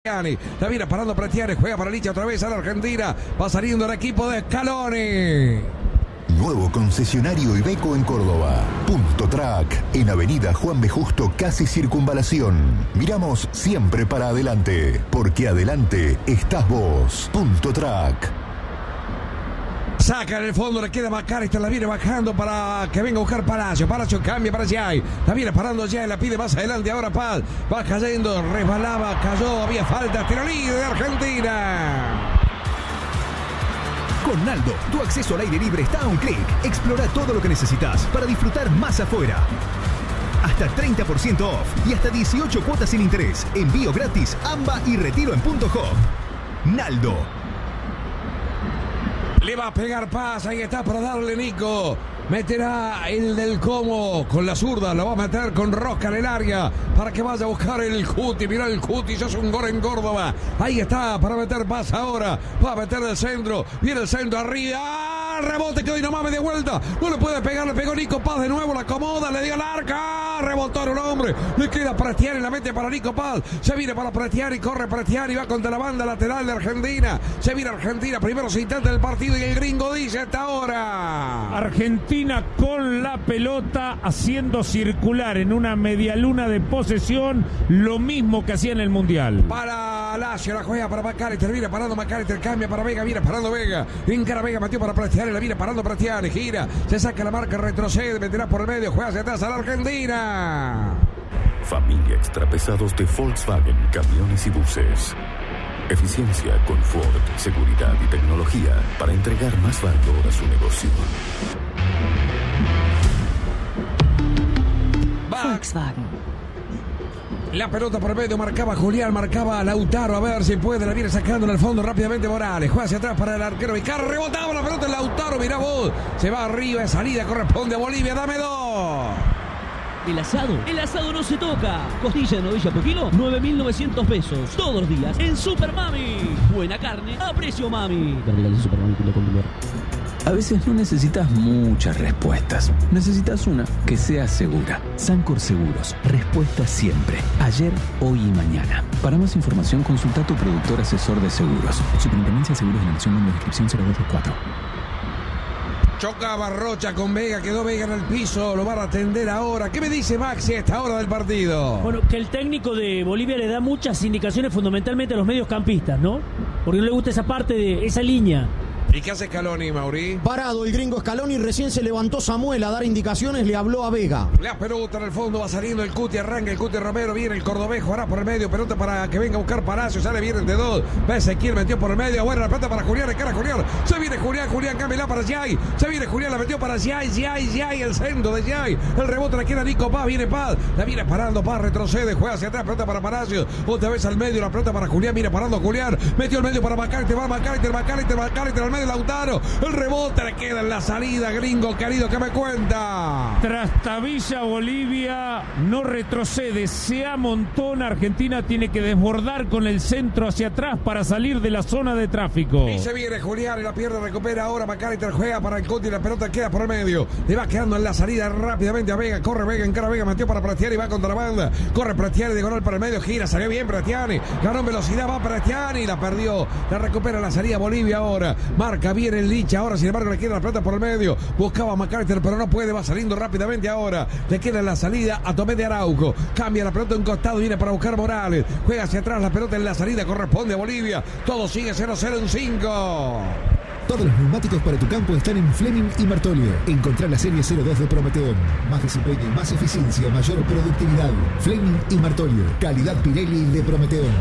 La viene parando Pretiani, juega para Licha otra vez a la Argentina. Va saliendo el equipo de Scaloni. Nuevo concesionario Iveco en Córdoba. Punto Track, en Avenida Juan B. Justo, casi Circunvalación. Miramos siempre para adelante, porque adelante estás vos. Punto Track. Saca en el fondo, le queda McAllister, la viene bajando para que venga a buscar Palacio. Palacio cambia para Jay. La viene parando Jay, la pide más adelante. Ahora Paz va cayendo, resbalaba, cayó, había falta. Tiro libre de Argentina. Con Naldo, tu acceso al aire libre está a un clic. Explora todo lo que necesitas para disfrutar más afuera. Hasta 30% off y hasta 18 cuotas sin interés. Envío gratis, AMBA y retiro en Punto Home. Naldo. Le va a pegar Paz, ahí está para darle Nico. Meterá el del Como con la zurda, lo va a meter con Rosca en el área para que vaya a buscar el Cuti. Mirá el Cuti, ya es un gol en Córdoba. Ahí está para meter Paz ahora. Va a meter el centro, viene el centro arriba. Rebote que hoy nomás media vuelta. No le puede pegar, le pegó Nico Paz de nuevo, la acomoda, le dio el arca. Rebotó en un hombre, le queda Pretiani, la mete para Nico Paz. Se viene para Pretiani, corre Pretiani, va contra la banda lateral de Argentina. Se viene Argentina, primero se intenta el partido y el gringo dice hasta ahora. Argentina con la pelota haciendo circular en una medialuna de posesión lo mismo que hacía en el Mundial. Para Lazio, la juega para McAllister, viene parando McAllister, cambia para Vega, viene parando Vega. Encara Vega, metió para Pretiani, la viene parando Pretiani, gira, se saca la marca, retrocede, meterá por el medio, juega hacia atrás a la Argentina. Familia Extrapesados de Volkswagen, camiones y buses. Eficiencia, confort, seguridad y tecnología para entregar más valor a su negocio. Volkswagen. La pelota por medio, marcaba Julián, marcaba Lautaro, a ver si puede, la viene sacando en el fondo rápidamente Morales, juega hacia atrás para el arquero Vicar, rebotaba la pelota en Lautaro, mirá vos, se va arriba, de salida, corresponde a Bolivia, dame dos. El asado no se toca. Costilla de novilla por kilo, 9.900 pesos. Todos los días en Super Mami. Buena carne a precio mami. A veces no necesitas muchas respuestas. Necesitas una que sea segura. Sancor Seguros. Respuesta siempre. Ayer, hoy y mañana. Para más información, consulta a tu productor asesor de seguros. Superintendencia de Seguros de la Nación, número de inscripción 0224. Chocaba Rocha con Vega, quedó Vega en el piso, lo van a atender ahora. ¿Qué me dice Maxi a esta hora del partido? Bueno, que el técnico de Bolivia le da muchas indicaciones fundamentalmente a los mediocampistas, ¿no? Porque no le gusta esa parte de esa línea. ¿Y qué hace Scaloni, Mauri? Parado el gringo Scaloni, recién se levantó Samuel a dar indicaciones, le habló a Vega. La pelota en el fondo, va saliendo el Cuti, arranca el Cuti Romero, viene el cordobés, jugará por el medio, pelota para que venga a buscar Palacio, sale bien de dos, Ezequiel metió por el medio, buena la pelota para Julián, cara Julián, se viene Julián, cámbiala para Jay, se viene Julián, la metió para Jay, el centro de Jay, el rebote la queda Nico Paz, viene Paz, la viene parando, Paz retrocede, juega hacia atrás, pelota para Palacio, otra vez al medio, la pelota para Julián, viene parando Julián, metió el medio para McAllister, va McAllister al medio, Lautaro, el rebote le queda en la salida, gringo querido, ¿qué me cuenta? Trastabilla Bolivia, no retrocede, se amontona. Argentina tiene que desbordar con el centro hacia atrás para salir de la zona de tráfico. Y se viene Julián y la pierde, recupera ahora McAllister, juega para el Cuti, la pelota queda por el medio, le va quedando en la salida rápidamente a Vega, corre Vega, encara Vega, metió para Pretiani, va contra la banda, corre Pretiani, diagonal para el medio, gira, salió bien Pretiani, ganó en velocidad, va Pretiani, la perdió, la recupera la salida Bolivia ahora, marca bien el Licha, ahora sin embargo le queda la pelota por el medio, buscaba a McAllister pero no puede, va saliendo rápidamente ahora, le queda en la salida a Tomé de Araujo, cambia la pelota en costado, viene para buscar Morales, juega hacia atrás, la pelota en la salida, corresponde a Bolivia, todo sigue 0-0 en 5. Todos los neumáticos para tu campo están en Fleming y Martolio. Encontrá la serie 02 de Prometeón. Más desempeño, más eficiencia, mayor productividad. Fleming y Martolio. Calidad Pirelli de Prometeón.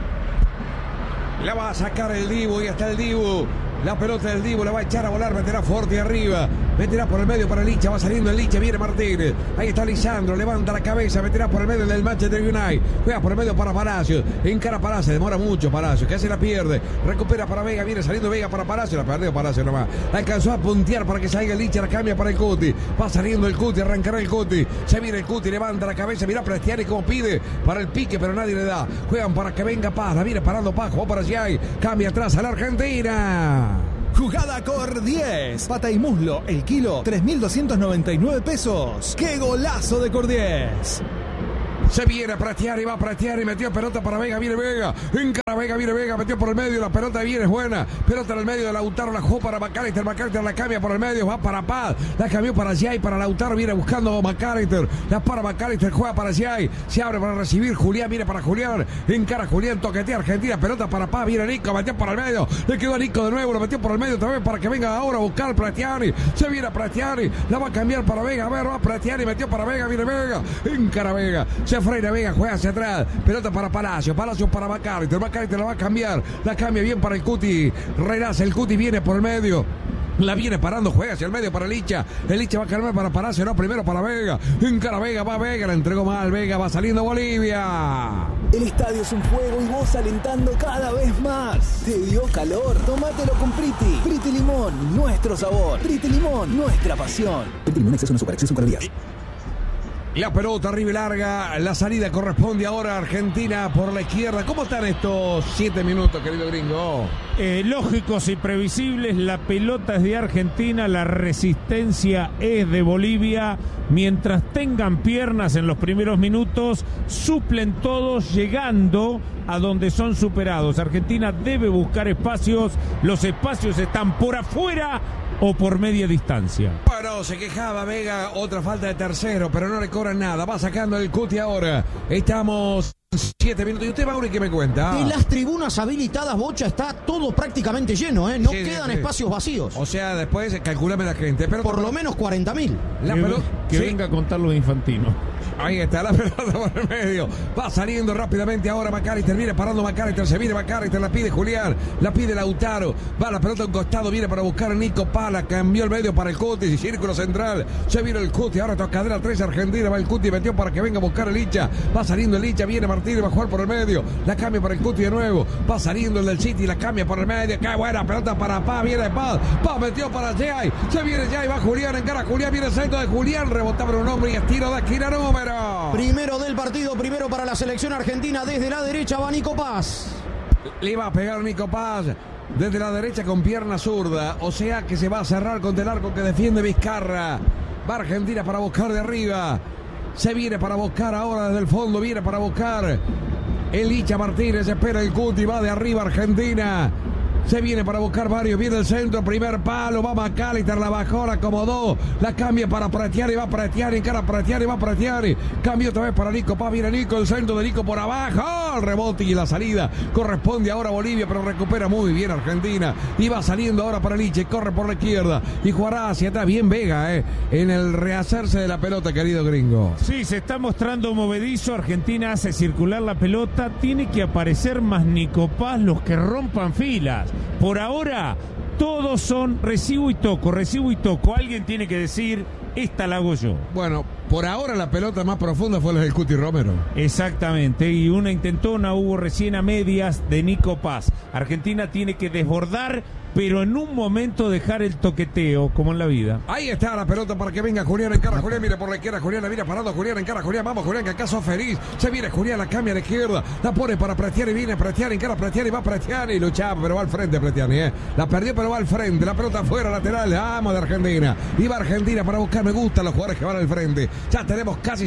La va a sacar el Dibu y está el Dibu. La pelota del Dibu la va a echar a volar, meterá fuerte arriba, meterá por el medio para Licha, va saliendo el Licha, viene Martínez, ahí está Lisandro, levanta la cabeza, meterá por el medio del Manchester United, juega por el medio para Palacio, encara Palacio, demora mucho Palacio, casi la pierde, recupera para Vega, viene saliendo Vega para Palacio, la perdió Palacio nomás, alcanzó a puntear para que salga el Licha, la cambia para el Cuti, va saliendo el Cuti, arrancará el Cuti, se viene el Cuti, levanta la cabeza, mira Prestiani como pide para el pique, pero nadie le da, juegan para que venga Paz, la viene parando Paz, jugó para Jay, cambia atrás a la Argentina. Jugada Cor 10. Pata y muslo, el kilo, 3.299 pesos. ¡Qué golazo de Cor 10! Se viene Prestiani, va Prestiani, metió pelota para Vega, viene Vega. Encara Vega, viene Vega, metió por el medio, la pelota viene, es buena. Pelota en el medio de Lautaro, la jugó para McAllister, McAllister la cambia por el medio, va para Paz. La cambió para Jay, para Lautaro, viene buscando McAllister. La para McAllister, juega para Jay. Se abre para recibir Julián, viene para Julián. Encara Julián, toquetea Argentina, pelota para Paz, viene Nico, metió por el medio. Le quedó a Nico de nuevo, lo metió por el medio otra vez para que venga ahora a buscar Prestiani. Se viene Prestiani, la va a cambiar para Vega, a ver, va Prestiani, metió para Vega, viene Vega. Encara Vega, se frena Vega, juega hacia atrás, pelota para Palacio, Palacio para McAllister, McAllister la va a cambiar, la cambia bien para el Cuti, renace el Cuti, viene por el medio. La viene parando, juega hacia el medio para Licha. El Licha va a cambiar para Palacio, no, primero para Vega. Encara Vega, va Vega, la entregó mal. Vega va saliendo Bolivia. El estadio es un juego y vos alentando cada vez más. ¿Te dio calor? Tómatelo con Priti. Priti Limón, nuestro sabor. Priti Limón, nuestra pasión. Priti Limón, exceso no supera, exceso con calorías. La pelota arriba y larga, la salida corresponde ahora a Argentina por la izquierda. ¿Cómo están estos 7 minutos, querido gringo? Lógicos y previsibles, la pelota es de Argentina, la resistencia es de Bolivia. Mientras tengan piernas en los primeros minutos, suplen todos llegando a donde son superados. Argentina debe buscar espacios, los espacios están por afuera o por media distancia. Bueno, se quejaba Vega, otra falta de tercero, pero no le cobran nada. Va sacando el Cuti ahora. Estamos 7 minutos. ¿Y usted, Mauri, qué me cuenta? De las tribunas habilitadas, Bocha, está todo prácticamente lleno, ¿eh? No sí, quedan espacios vacíos. O sea, después calculame la gente. Pero por lo menos 40.000. Que venga a contar los infantinos. Ahí está la pelota por el medio. Va saliendo rápidamente ahora McAllister. Viene parando McAllister. Se viene McAllister. La pide Julián. La pide Lautaro. Va la pelota a un costado. Viene para buscar a Nico Pala. Cambió el medio para el Cuti. Y círculo central. Se viene el Cuti. Ahora tocadera 3 Argentina. Va el Cuti. Metió para que venga a buscar el Licha. Va saliendo el Licha. Viene Martínez. Va a jugar por el medio. La cambia para el Cuti de nuevo. Va saliendo el del City. La cambia por el medio. Qué buena pelota para Paz. Viene Paz. Paz metió para Jay. Se viene Jay. Va Julián. Encara Julián. Viene el centro de Julián. Rebotaba un hombre y estiro de esquina número. Primero del partido, primero para la selección argentina. Desde la derecha va Nico Paz. Le iba a pegar Nico Paz desde la derecha con pierna zurda. O sea que se va a cerrar contra el arco que defiende Vizcarra. Va Argentina para buscar de arriba. Se viene para buscar ahora desde el fondo. Viene para buscar el Licha Martínez. Espera el Cuti. Va de arriba Argentina. Se viene para buscar varios, viene el centro, primer palo, va McAllister, la bajó, la acomodó, la cambia para Prestiani, va Prestiani, encara Prestiani, va Prestiani, cambia otra vez para Nico Paz, viene Nico, el centro de Nico por abajo, el rebote y la salida corresponde ahora a Bolivia, pero recupera muy bien Argentina, y va saliendo ahora para Liche, corre por la izquierda, y jugará hacia atrás, bien Vega, en el rehacerse de la pelota, querido gringo. Sí, se está mostrando movedizo, Argentina hace circular la pelota, tiene que aparecer más Nico Paz, los que rompan filas. Por ahora, todos son recibo y toco. Alguien tiene que decir, esta la hago yo. Bueno, por ahora la pelota más profunda fue la del Cuti Romero. Exactamente, y una intentona hubo recién a medias de Nico Paz. Argentina tiene que desbordar, pero en un momento dejar el toqueteo, como en la vida. Ahí está la pelota para que venga Julián, encara Julián, mire por la izquierda, Julián la viene parando, Julián, encara Julián, vamos Julián, que acaso feliz, se viene Julián, la cambia a la izquierda, la pone para Prestiani, viene Prestiani, encara Prestiani, va Prestiani, luchaba, pero va al frente Prestiani, la perdió, pero va al frente, la pelota afuera, lateral, vamos de Argentina, y va Argentina para buscar, me gustan los jugadores que van al frente, ya tenemos casi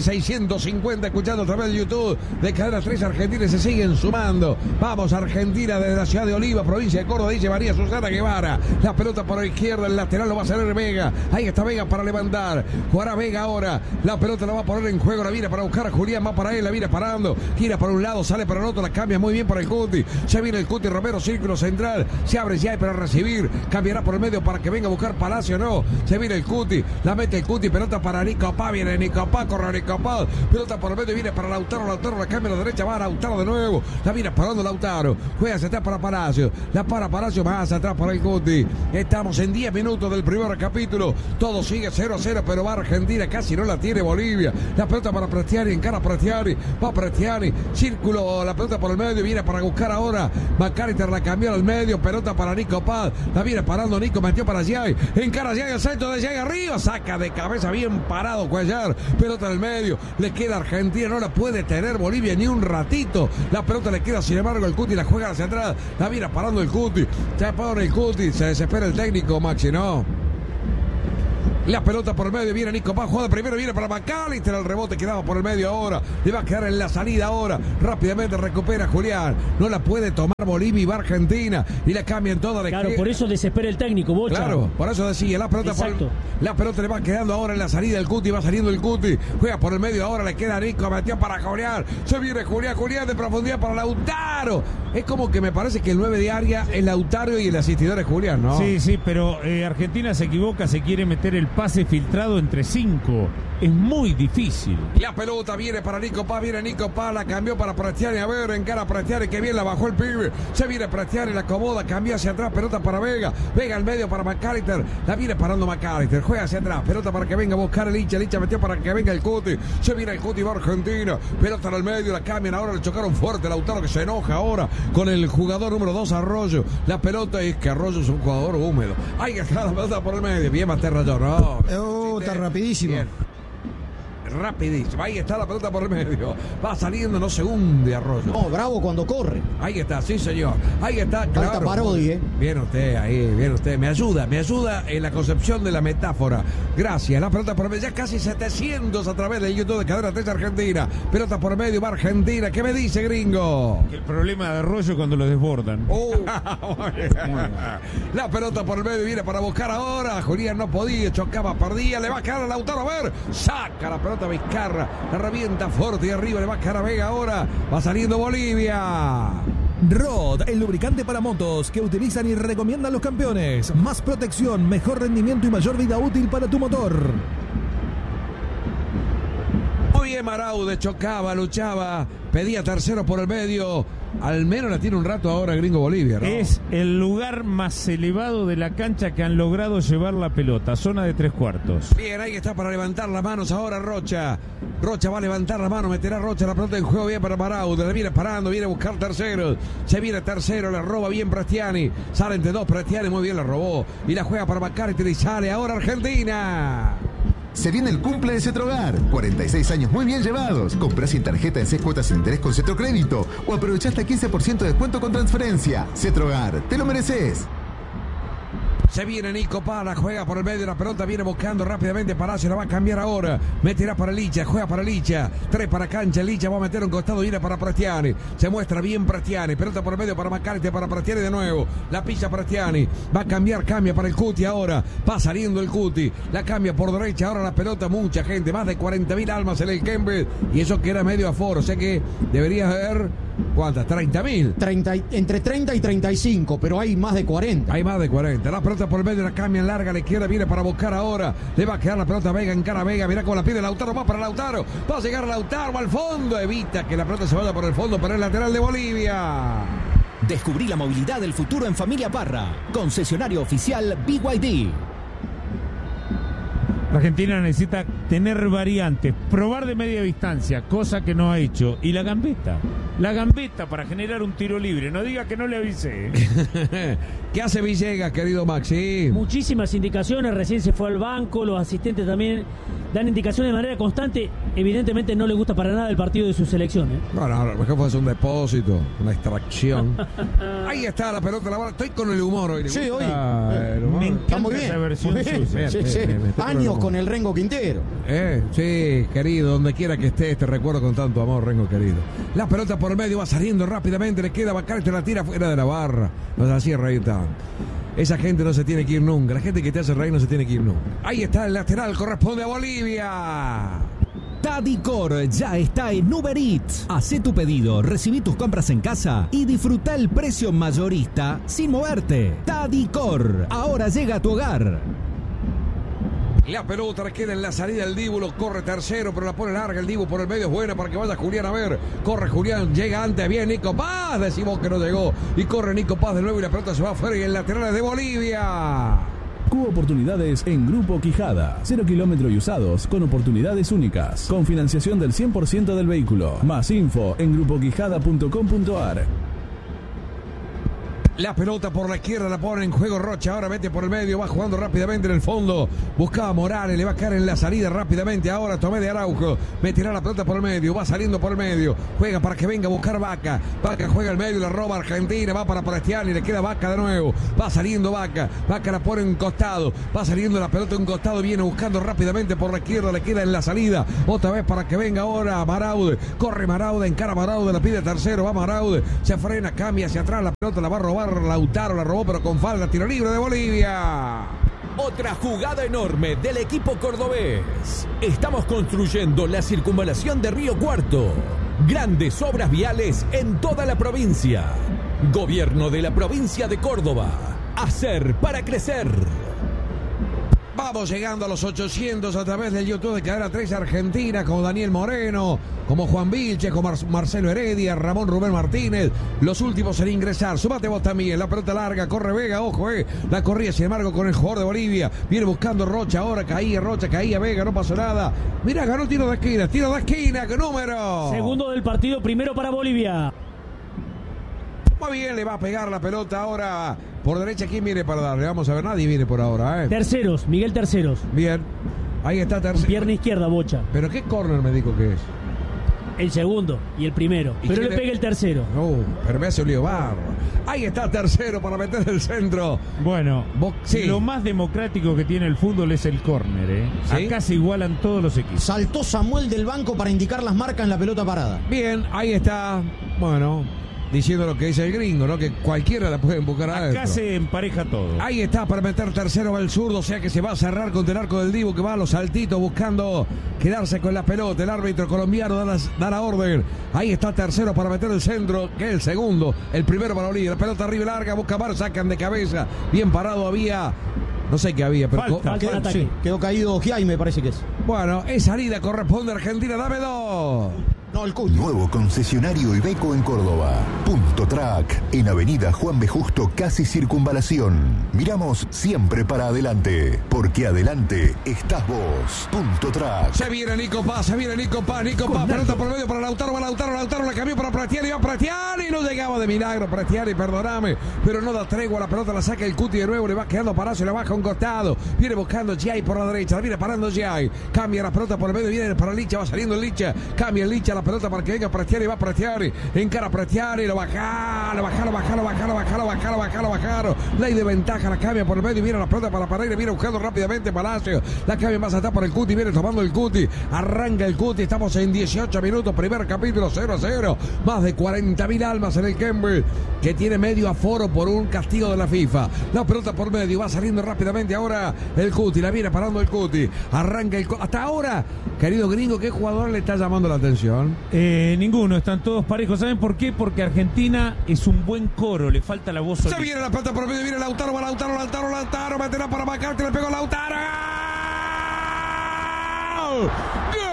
650 escuchando a través de YouTube, de Cadena 3 Argentina y se siguen sumando, vamos Argentina desde la ciudad de Oliva, provincia de Córdoba, dice María Susana Guevara, la pelota por la izquierda, el lateral lo va a hacer Vega. Ahí está Vega para levantar. Jugará Vega ahora. La pelota la va a poner en juego. La viene para buscar a Julián. Va para él. La viene parando. Gira para un lado. Sale para el otro. La cambia muy bien para el Cuti. Se viene el Cuti Romero. Círculo central. Se abre ya para recibir. Cambiará por el medio para que venga a buscar Palacio. No. Se viene el Cuti. La mete el Cuti. Pelota para Nico Paz. Viene Nico Paz. Corre Nico Paz. Pelota por el medio. Viene para Lautaro. Lautaro la cambia a la derecha. Va a Lautaro de nuevo. La viene parando Lautaro. Juega hacia atrás para Palacio. La para Palacio. Más atrás para el Cuti. Estamos en 10 minutos del primer capítulo. Todo sigue 0-0, pero va Argentina. Casi no la tiene Bolivia. La pelota para Prestiani. Encara Prestiani. Va Prestiani. Círculo. La pelota por el medio. Viene para buscar ahora. McAllister la cambió al medio. Pelota para Nico Paz. La viene parando Nico. Metió para Jay. Encara Jay. El centro de Jay arriba. Saca de cabeza. Bien parado Cuellar. Pelota en el medio. Le queda Argentina. No la puede tener Bolivia ni un ratito. La pelota le queda. Sin embargo, el Cuti la juega hacia atrás. La viene parando el Cuti. Se pone el Cuti. Se desespera el técnico, Maxi, ¿no? La pelota por el medio, viene Nico Paz, juega de primero, viene para McAllister, el rebote quedaba por el medio ahora, le va a quedar en la salida ahora, rápidamente recupera Julián, no la puede tomar Bolivia y va Argentina, y la cambian toda la Claro, por eso desespera el técnico, Bocha. Claro, por eso decía, la pelota la pelota le va quedando ahora en la salida del Cuti, va saliendo el Cuti, juega por el medio ahora, le queda Nico, metió para Julián, se viene Julián de profundidad para Lautaro, es como que me parece que el 9 de área es Lautaro y el asistidor es Julián, ¿no? Sí, pero Argentina se equivoca, se quiere meter el pase filtrado entre 5. Es muy difícil. La pelota viene para Nico Paz, la cambió para Prestiani, a ver, encara a Prestiani, que bien la bajó el pibe, se viene Prestiani, la acomoda, cambia hacia atrás, pelota para Vega al medio para McAllister, la viene parando McAllister, juega hacia atrás, pelota para que venga a buscar el Licha metió para que venga el Cuti, se viene el Cuti, va Argentina, pelota en el medio, la cambian ahora, le chocaron fuerte, Lautaro que se enoja ahora con el jugador número 2, Arroyo, la pelota es que Arroyo es un jugador húmedo, ahí está la pelota por el medio, bien Masterra, no. Está rapidísimo. Bien. Rapidísimo, ahí está la pelota por el medio, va saliendo, no se hunde Arroyo. No, bravo cuando corre. Ahí está, sí señor, ahí está, claro. Falta Parodi, Viene usted ahí, viene usted, me ayuda en la concepción de la metáfora. Gracias, la pelota por el medio, ya casi 700 a través del YouTube de Cadena 3 Argentina. Pelota por el medio, va Argentina, ¿qué me dice, gringo? El problema de Arroyo es cuando lo desbordan. La pelota por el medio viene para buscar ahora, Julián no podía, chocaba, perdía, le va a quedar a Lautaro, a ver, saca la pelota Vizcarra, la revienta fuerte y arriba, le va a quedar a Vega ahora, va saliendo Bolivia. Rod, el lubricante para motos que utilizan y recomiendan los campeones. Más protección, mejor rendimiento y mayor vida útil para tu motor. Muy bien Maraude, chocaba, luchaba, pedía tercero por el medio. Al menos la tiene un rato ahora Gringo Bolivia, ¿no? Es el lugar más elevado de la cancha que han logrado llevar la pelota, zona de 3/4. Bien, ahí está para levantar las manos ahora Rocha. Rocha va a levantar la mano, meterá Rocha la pelota en juego bien para Maraude, le viene parando, viene a buscar tercero, se viene tercero, le roba bien Prestiani, sale entre dos Prestiani, muy bien la robó, y la juega para McAllister y sale ahora Argentina. Se viene el cumple de Cetrogar. 46 años muy bien llevados. Comprá sin tarjeta en 6 cuotas sin interés con Cetrocrédito. O aprovechá hasta 15% de descuento con transferencia. Cetrogar, te lo mereces. Se viene Nico Pala, juega por el medio de la pelota, viene buscando rápidamente Palacio, la va a cambiar ahora, meterá para Licha, juega para Licha, 3 para cancha, Licha va a meter un costado, viene para Prestiani, se muestra bien Prestiani, pelota por el medio para McAllister, para Prestiani de nuevo, la pisa Prestiani, va a cambiar, cambia para el Cuti ahora, va saliendo el Cuti, la cambia por derecha, ahora la pelota, mucha gente, más de 40.000 almas en el Kembe, y eso que era medio aforo, o sea que debería haber, ¿cuántas? 30.000. Entre 30 y 35, pero hay más de 40. Hay más de 40, la pelota por el medio, la cambia en larga a la izquierda, viene para buscar ahora, le va a quedar la pelota a Vega, encara a Vega, mirá cómo la pide Lautaro, va para Lautaro, va a llegar Lautaro al fondo, evita que la pelota se vaya por el fondo para el lateral de Bolivia. Descubrí la movilidad del futuro en Familia Parra, concesionario oficial BYD. La Argentina necesita tener variantes, probar de media distancia, cosa que no ha hecho, y la gambeta para generar un tiro libre, no diga que no le avisé. ¿Qué hace Villegas, querido Maxi? Muchísimas indicaciones, recién se fue al banco, los asistentes también dan indicaciones de manera constante, evidentemente no le gusta para nada el partido de su selección. Bueno, a lo mejor fue un depósito, una extracción. Ahí está la pelota, la bola, estoy con el humor hoy. Sí, hoy. Me encanta muy bien. esa versión suya. Sí. Años con el Rengo Quintero. Sí, querido, donde quiera que estés, te recuerdo con tanto amor, Rengo querido. La pelota por el medio va saliendo rápidamente, le queda Bacari, te la tira fuera de la barra. Nos hacía reír tanto. Esa gente no se tiene que ir nunca. La gente que te hace reír no se tiene que ir nunca. Ahí está el lateral, corresponde a Bolivia. Tadicor ya está en Uber Eats. Hacé tu pedido, recibí tus compras en casa y disfruta el precio mayorista sin moverte. Tadicor, ahora llega a tu hogar. La pelota le queda en la salida del Dibu, lo corre tercero, pero la pone larga el Dibu por el medio, es buena para que vaya Julián a ver. Corre Julián, llega antes, bien Nico Paz, decimos que no llegó. Y corre Nico Paz de nuevo y la pelota se va afuera y el lateral es de Bolivia. Cubo Oportunidades en Grupo Quijada. 0 kilómetros y usados con oportunidades únicas. Con financiación del 100% del vehículo. Más info en grupoquijada.com.ar. La pelota por la izquierda la pone en juego Rocha. Ahora mete por el medio. Va jugando rápidamente en el fondo. Buscaba Morales. Le va a caer en la salida rápidamente. Ahora Tomé de Araujo. Meterá la pelota por el medio. Va saliendo por el medio. Juega para que venga a buscar Vaca. Vaca juega el medio. La roba Argentina. Va para Prestiani. Le queda Vaca de nuevo. Va saliendo Vaca. Vaca la pone en costado. Va saliendo la pelota en costado. Viene buscando rápidamente por la izquierda. Le queda en la salida. Otra vez para que venga ahora Maraude. Corre Maraude. Encara Maraude. La pide tercero. Va Maraude. Se frena. Cambia hacia atrás. La pelota la va a robar Lautaro, la robó pero con falta, tiro libre de Bolivia. Otra jugada enorme del equipo cordobés. Estamos construyendo la circunvalación de Río Cuarto. Grandes obras viales en toda la provincia. Gobierno de la provincia de Córdoba. Hacer para crecer. Vamos llegando a los 800 a través del YouTube de Cadena 3 Argentina, como Daniel Moreno, como Juan Vilche, como Marcelo Heredia, Ramón Rubén Martínez, los últimos en ingresar. Sumate vos también, la pelota larga, corre Vega, ojo, la corría sin embargo con el jugador de Bolivia, viene buscando Rocha, ahora caía Rocha, caía Vega, no pasó nada. Mira, ganó tiro de esquina, ¿qué número? Segundo del partido, primero para Bolivia. Muy bien, le va a pegar la pelota ahora por derecha. ¿Quién viene para darle? Vamos a ver, nadie viene por ahora. Terceros, Miguel Terceros. Bien, ahí está Terceros. Pierna izquierda, Bocha. ¿Pero qué córner me dijo que es? El segundo y el primero, pero le pega el tercero. Pero me hace un lío barro. Ahí está Tercero para meter el centro. Bueno, lo más democrático que tiene el fútbol es el córner, ¿Sí? Acá se igualan todos los equipos. Saltó Samuel del banco para indicar las marcas en la pelota parada. Bien, ahí está. Bueno, diciendo lo que dice el gringo, ¿no? Que cualquiera la puede empujar adentro. Acá se empareja todo. Ahí está para meter Tercero va el zurdo, o sea que se va a cerrar contra el arco del Dibu, que va a los saltitos buscando quedarse con la pelota. El árbitro colombiano da la orden. Ahí está Tercero para meter el centro, que es el segundo. El primero para Bolivia. La pelota arriba larga, busca Bar, sacan de cabeza. Bien parado había... No sé qué había, pero quedó caído Jaime, parece que es. Bueno, es salida, corresponde a Argentina, dame dos. No, el nuevo concesionario Iveco en Córdoba. Punto Track, en Avenida Juan B. Justo, casi Circunvalación. Miramos siempre para adelante, porque adelante estás vos. Punto Track. Se viene Nico Paz, pelota por medio para Lautaro, la cambió para Prestiani, va Prestiani, no llegaba de milagro, Prestiani, perdóname, pero no da tregua, la pelota la saca el Cuti de nuevo, le va quedando Palacio, le baja un costado, viene buscando Giai por la derecha, la viene parando Giai, cambia la pelota por el medio, viene para Licha, va saliendo Licha, cambia el Licha, la pelota para que venga Prestiani, va Prestiani, encara Prestiani, lo bajaron, ley de ventaja, la cambia por el medio, viene la pelota para Pereira, viene buscando rápidamente Palacio, la cambia más atrás por el Cuti, viene tomando el Cuti, arranca el Cuti, estamos en 18 minutos, primer capítulo 0-0, más de 40.000 almas en el Kemble, que tiene medio aforo por un castigo de la FIFA, la pelota por medio, va saliendo rápidamente ahora el Cuti, la viene parando el Cuti, arranca el Cuti, hasta ahora, querido gringo, ¿qué jugador le está llamando la atención? Ninguno, están todos parejos. ¿Saben por qué? Porque Argentina es un buen coro, le falta la voz. Se viene la pelota por medio, viene Lautaro, meterá para Macarte, le pegó Lautaro. ¡Gol!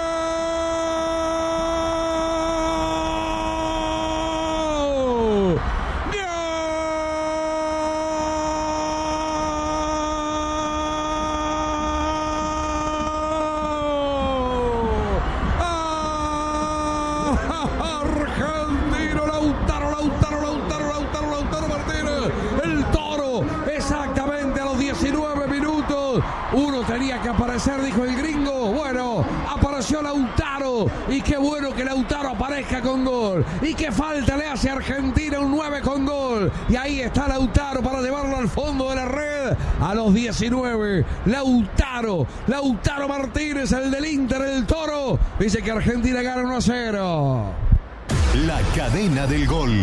Argentino, Lautaro Martínez, el Toro, exactamente a los 19 minutos. Uno tenía que aparecer, dijo el gringo. Bueno, apareció Lautaro. Y qué bueno que Lautaro aparezca con gol. Y qué falta le hace a Argentina un 9 con gol. Y ahí está Lautaro para llevarlo al fondo de la red. A los 19, Lautaro Martínez, el del Inter, el Toro. Dice que Argentina gana 1-0. La cadena del gol.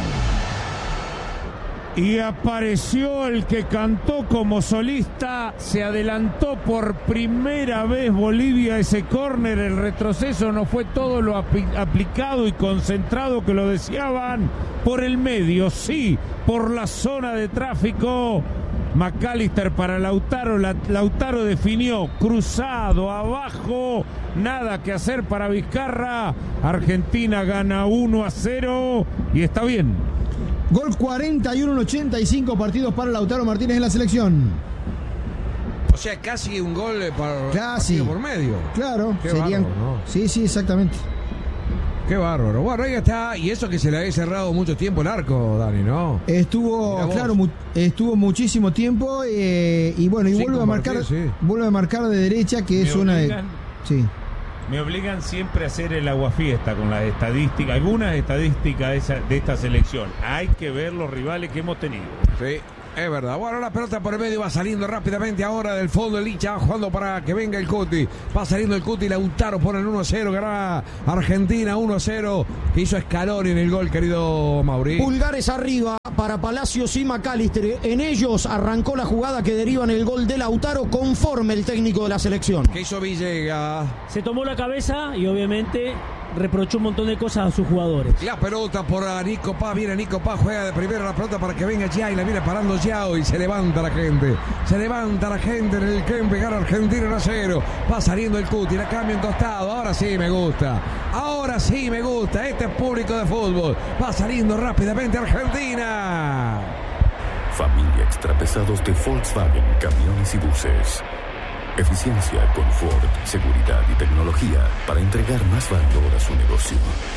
Y apareció el que cantó como solista, se adelantó por primera vez Bolivia ese córner, el retroceso no fue todo lo aplicado y concentrado que lo deseaban, por el medio, sí, por la zona de tráfico. McAllister para Lautaro, Lautaro definió, cruzado, abajo, nada que hacer para Vizcarra. Argentina gana 1-0 y está bien. Gol 41 en 85 partidos para Lautaro Martínez en la selección. O sea, casi un gol casi por medio. Claro, qué serían. bárbaro, ¿no? Sí, exactamente. Qué bárbaro. Bueno, ahí está. Y eso que se le había cerrado mucho tiempo el arco, Dani, ¿no? Estuvo muchísimo tiempo y bueno, y vuelve a marcar de derecha, que es una de... Sí. Me obligan siempre a hacer el aguafiesta con las estadísticas, algunas estadísticas de esta selección. Hay que ver los rivales que hemos tenido. Sí. Es verdad. Bueno, la pelota por el medio va saliendo rápidamente ahora del fondo el Licha, jugando para que venga el Cuti. Va saliendo el Cuti, Lautaro pone el 1-0, gana Argentina 1-0, que hizo Scaloni en el gol, querido Mauri. Pulgares arriba para Palacios y McAllister. En ellos arrancó la jugada que deriva en el gol de Lautaro, conforme el técnico de la selección. ¿Qué hizo Villegas? Se tomó la cabeza y obviamente reprochó un montón de cosas a sus jugadores. La pelota por Nico Paz, viene Nico Paz, juega de primera la pelota para que venga Yao y la viene parando Yao y se levanta la gente. Se levanta la gente en el Kempe, gana Argentina 1-0. Va saliendo el Cuti, la cambia en costado. Ahora sí me gusta. Ahora sí me gusta. Este es público de fútbol. Va saliendo rápidamente Argentina. Familia Extrapesados de Volkswagen, camiones y buses. Eficiencia, confort, seguridad y tecnología para entregar más valor a su negocio.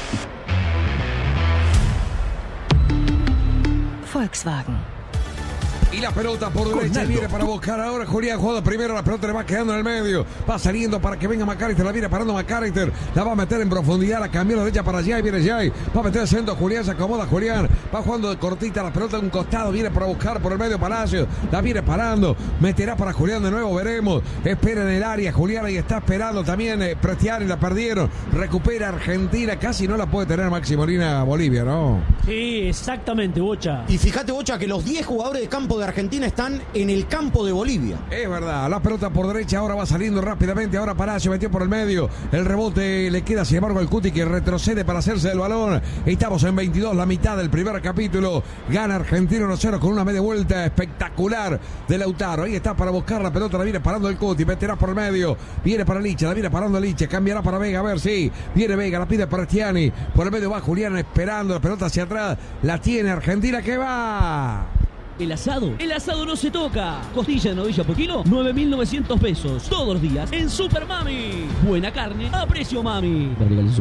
Volkswagen. Y la pelota por derecha viene para buscar ahora Julián, jugada primero, la pelota le va quedando en el medio, va saliendo para que venga McAllister, la viene parando McAllister, la va a meter en profundidad, la cambió a la derecha para Jay, viene Jay, va a meter el centro Julián, se acomoda Julián, va jugando de cortita, la pelota de un costado, viene para buscar por el medio Palacios, la viene parando, meterá para Julián de nuevo, veremos, espera en el área, Julián ahí está esperando también, Prestiani la perdieron, recupera Argentina, casi no la puede tener Maxi Molina Bolivia, ¿no? Sí, exactamente, Bocha. Y fíjate, Bocha, que los 10 jugadores de campo de Argentina están en el campo de Bolivia. Es verdad, la pelota por derecha ahora va saliendo rápidamente, ahora Palacio metió por el medio, el rebote le queda sin embargo al Cuti que retrocede para hacerse del balón. Estamos en 22, la mitad del primer capítulo, gana Argentina 1-0 con una media vuelta espectacular de Lautaro, ahí está para buscar la pelota, la viene parando el Cuti, meterá por el medio, viene para Licha, la viene parando Licha, cambiará para Vega, a ver si viene Vega, la pide para Prestiani, por el medio va Julián esperando, la pelota hacia atrás, la tiene Argentina que va. El asado no se toca. Costilla de novilla por kilo, 9.900 pesos. Todos los días en Super Mami. Buena carne a precio mami.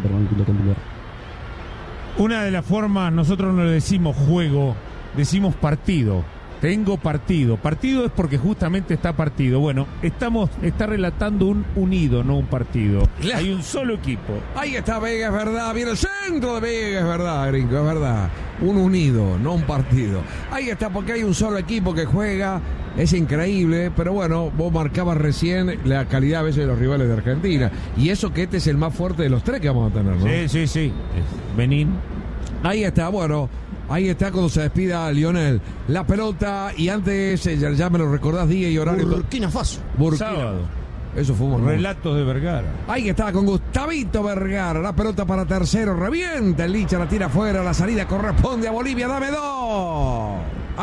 Una de las formas, nosotros no le decimos juego, decimos partido. Tengo partido. Partido es porque justamente está partido. Bueno, está relatando un unido, no un partido. Hay un solo equipo. Ahí está Vega, es verdad. Viene el centro de Vega, es verdad, gringo, es verdad. Un unido, no un partido. Ahí está porque hay un solo equipo que juega. Es increíble, pero bueno, vos marcabas recién la calidad a veces de los rivales de Argentina. Y eso que este es el más fuerte de los tres que vamos a tener, ¿no? Sí. Benín. Ahí está, bueno. Ahí está cuando se despida Lionel. La pelota y antes, ya me lo recordás, día y horario. Burkina Faso. Sábado. Eso fue un Relatos de Vergara. Ahí está con Gustavito Vergara. La pelota para tercero. Revienta el Licha, la tira afuera. La salida corresponde a Bolivia. Dame dos.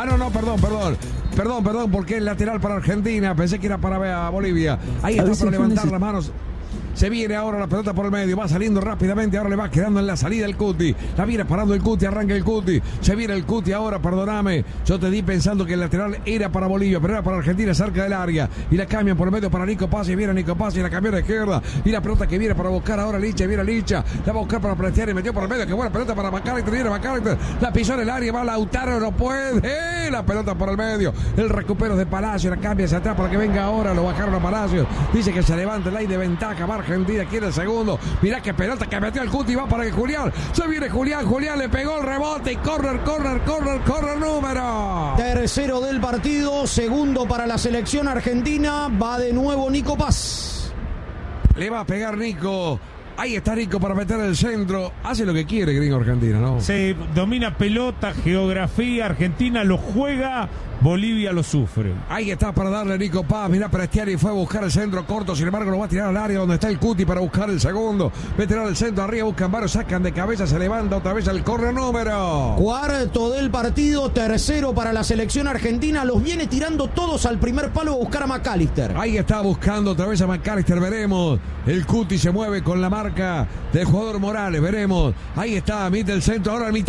Perdón, porque es lateral para Argentina. Pensé que era para Bolivia. Ahí está para levantar las manos. Se viene ahora la pelota por el medio, va saliendo rápidamente, ahora le va quedando en la salida el Cuti, la viene parando el Cuti, arranca el Cuti, se viene el Cuti ahora, perdóname, yo te di pensando que el lateral era para Bolivia, pero era para Argentina cerca del área, y la cambian por el medio para Nico Paz, y viene Nico Paz, y la cambió a la izquierda, y la pelota que viene para buscar ahora Licha, viene Licha, la va a buscar para Prestiani, metió por el medio, que buena pelota para McAllister, viene McAllister, la pisó en el área, va Lautaro, no puede, la pelota por el medio, el recupero de Palacio, la cambia hacia atrás para que venga ahora, lo bajaron a Palacio, dice que se levanta el aire de ventaja, va Argentina, quiere el segundo, mirá que pelota que metió el Cuti, va para el Julián, se viene Julián le pegó el rebote y corner número. Tercero del partido, segundo para la selección argentina, va de nuevo Nico Paz. Le va a pegar Nico. Ahí está Nico para meter el centro. Hace lo que quiere, gringo Argentina, ¿no? Se domina pelota, geografía. Argentina lo juega, Bolivia lo sufre. Ahí está para darle Nico Paz. Mirá, Prestiani fue a buscar el centro corto. Sin embargo, lo va a tirar al área donde está el Cuti para buscar el segundo. Va a tirar el centro arriba, buscan varios, sacan de cabeza, se levanta otra vez el córner número. Cuarto del partido, tercero para la selección argentina. Los viene tirando todos al primer palo a buscar a McAllister. Ahí está buscando otra vez a McAllister, veremos. El Cuti se mueve con la marca del jugador Morales, veremos. Ahí está, mete el centro ahora a mitad.